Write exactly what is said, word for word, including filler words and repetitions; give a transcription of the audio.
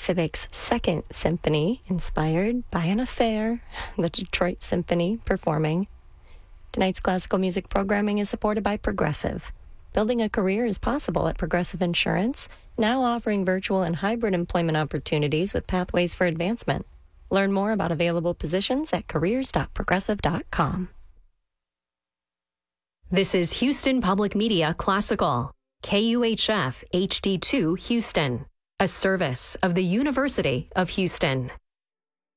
Civic's Second Symphony, inspired by an affair, the Detroit Symphony performing. Tonight's classical music programming is supported by Progressive. Building a career is possible at Progressive Insurance, now offering virtual and hybrid employment opportunities with pathways for advancement. Learn more about available positions at careers dot progressive dot com. This is Houston Public Media Classical, K U H F H D two Houston, a service of the University of Houston.